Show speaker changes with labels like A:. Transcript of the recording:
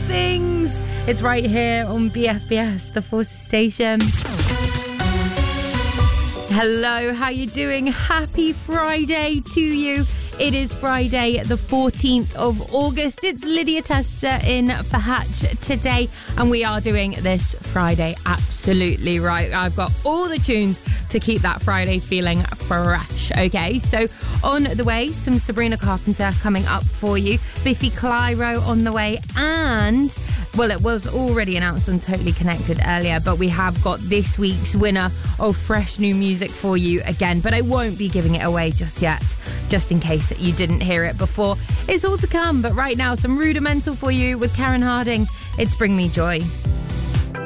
A: things. It's right here on BFBS, the Forces Station. Hello, how you doing? Happy Friday to you. It is Friday, the 14th of August. It's Lydia Tester in for Hatch today, and we are doing this Friday absolutely right. I've got all the tunes to keep that Friday feeling fresh, okay? So on the way, some Sabrina Carpenter coming up for you, Biffy Clyro on the way, and, well, it was already announced on Totally Connected earlier, but we have got this week's winner of fresh new music for you again, but I won't be giving it away just yet, just in case you didn't hear it before. It's all to come, but right now, some Rudimental for you with Karen Harding. It's Bring Me Joy.